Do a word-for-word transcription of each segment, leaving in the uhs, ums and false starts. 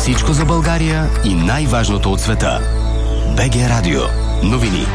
Всичко за България и най-важното от света. БГ Радио. Новини.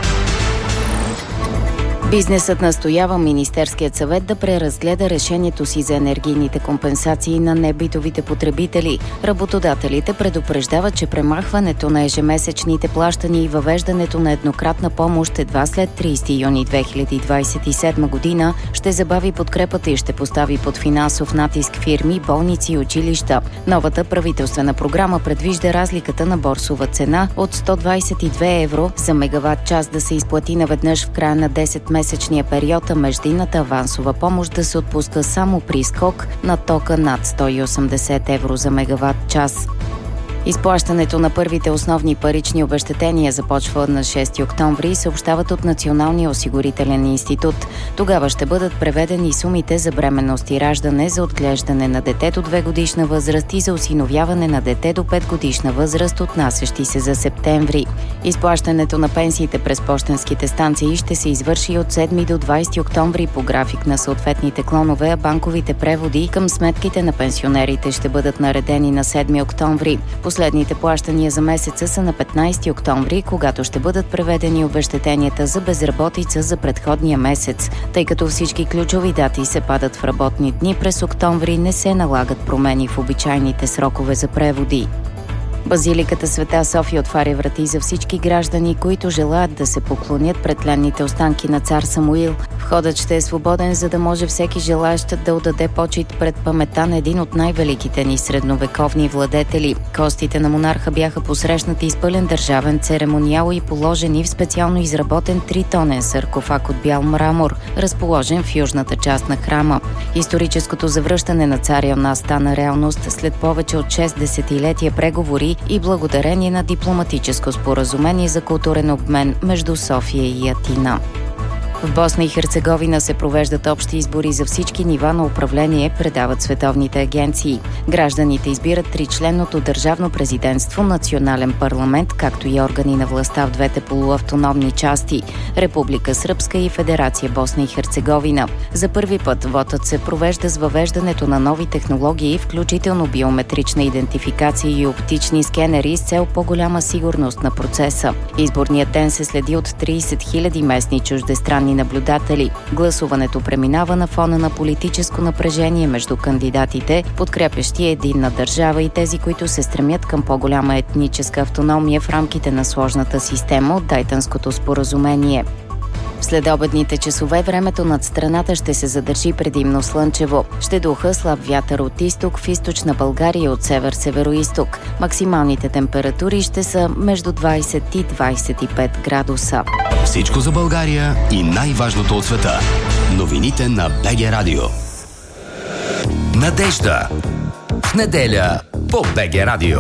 Бизнесът настоява Министерският съвет да преразгледа решението си за енергийните компенсации на небитовите потребители. Работодателите предупреждават, че премахването на ежемесечните плащания и въвеждането на еднократна помощ едва след тридесети юни две хиляди двадесет и седма година ще забави подкрепата и ще постави под финансов натиск фирми, болници и училища. Новата правителствена програма предвижда разликата на борсова цена от сто двадесет и две евро за мегаватт час да се изплати наведнъж в края на десет месечния период, а междинната авансова помощ да се отпуска само при скок на тока над сто и осемдесет евро за мегаватт час. Изплащането на първите основни парични обезщетения започва на шести октомври, съобщават от Националния осигурителен институт. Тогава ще бъдат преведени сумите за бременност и раждане, за отглеждане на дете до две годишна възраст и за осиновяване на дете до пет годишна възраст, отнасящи се за септември. Изплащането на пенсиите през пощенските станции ще се извърши от седми до двадесети октомври по график на съответните клонове, а банковите преводи към сметките на пенсионерите ще бъдат наредени на седми октомври. Последните плащания за месеца са на петнадесети октомври, когато ще бъдат преведени обезщетенията за безработица за предходния месец. Тъй като всички ключови дати се падат в работни дни, през октомври не се налагат промени в обичайните срокове за преводи. Базиликата Света София отваря врати за всички граждани, които желаят да се поклонят пред тленните останки на цар Самуил. Входът ще е свободен, за да може всеки желаещ да отдаде почит пред паметта на един от най-великите ни средновековни владетели. Костите на монарха бяха посрещнати с пълен държавен церемониал и положени в специално изработен тритонен саркофаг от бял мрамор, разположен в южната част на храма. Историческото завръщане на царя у нас стана реалност след повече от шест десетилетия преговори и благодарение на дипломатическо споразумение за културен обмен между София и Атина. В Босна и Херцеговина се провеждат общи избори за всички нива на управление, предават световните агенции. Гражданите избират тричленното държавно президентство, национален парламент, както и органи на властта в двете полуавтономни части – Република Сръбска и Федерация Босна и Херцеговина. За първи път вотът се провежда с въвеждането на нови технологии, включително биометрична идентификация и оптични скенери с цел по-голяма сигурност на процеса. Изборният ден се следи от тридесет хиляди местни чуждестранни наблюдатели. Гласуването преминава на фона на политическо напрежение между кандидатите, подкрепящи единна държава и тези, които се стремят към по-голяма етническа автономия в рамките на сложната система от Дайтънското споразумение. В следобедните часове времето над страната ще се задържи предимно слънчево. Ще духа слаб вятър от изток, в източна България и от север-североизток. Максималните температури ще са между двадесет и двадесет и пет градуса. Всичко за България и най-важното от света. Новините на БГ Радио. Надежда. В неделя по БГ Радио.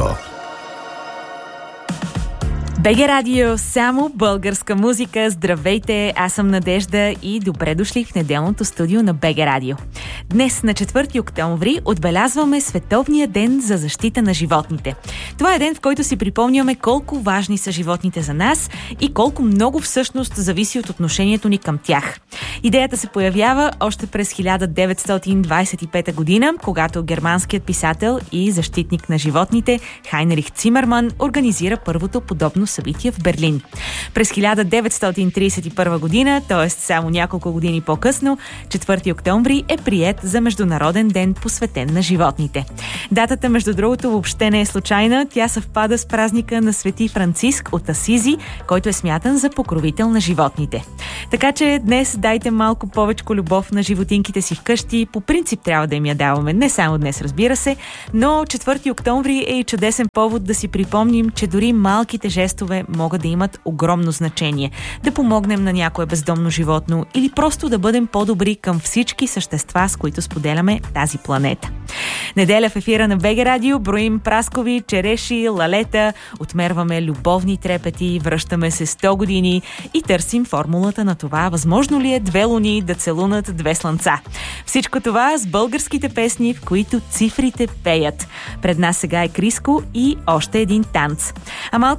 БГ Радио, само българска музика. Здравейте, аз съм Надежда и добре дошли в неделното студио на БГ Радио. Днес, на четвърти октомври, отбелязваме Световния ден за защита на животните. Това е ден, в който си припомняме колко важни са животните за нас и колко много всъщност зависи от отношението ни към тях. Идеята се появява още през хиляда деветстотин двадесет и пета година, когато германският писател и защитник на животните Хайнрих Цимерман организира първото подобно събитие в Берлин. През хиляда деветстотин тридесет и първа година, т.е. само няколко години по-късно, четвърти октомври е приет за Международен ден, посветен на животните. Датата, между другото, въобще не е случайна. Тя съвпада с празника на Свети Франциск от Асизи, който е смятан за покровител на животните. Така че днес дайте малко повече любов на животинките си вкъщи. По принцип трябва да им я даваме, не само днес, разбира се, но четвърти октомври е и чудесен повод да си припомним, че дори малките жестове могат да имат огромно значение. Да помогнем на някое бездомно животно или просто да бъдем по-добри към всички същества, с които споделяме тази планета. Неделя в ефира на БГ Радио броим праскови, череши, лалета, отмерваме любовни трепети, връщаме се сто години и търсим формулата на това, възможно ли е две луни да целунат две слънца. Всичко това с българските песни, в които цифрите пеят. Пред нас сега е Криско и още един танц. А малко след това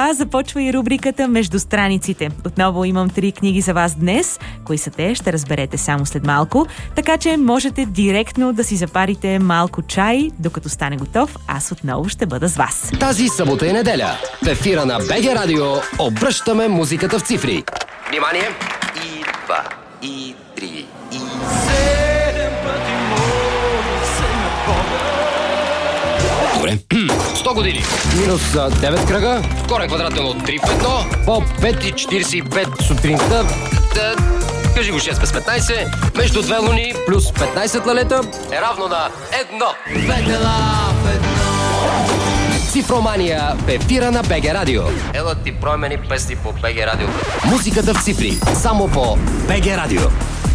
това започва и рубриката Между страниците. Отново имам три книги за вас днес. Кои са те, ще разберете само след малко. Така че можете директно да си запарите малко чай, докато стане готов. Аз отново ще бъда с вас. Тази събота и неделя в ефира на БГ Радио обръщаме музиката в цифри. Внимание! И два, и три, и седем пъти може се напомня. Добре. сто години. Минус девет кръга. Корен квадратен от три в едно. По пет и четиридесет и пет сутринта. Да, кажи го шест без петнайсет. Между две луни плюс петнайсет лалета е равно на едно. Петела в едно. Цифромания в ефира на БГ Радио. Ела ти промени песни по БГ Радио. Музиката в цифри. Само по БГ Радио.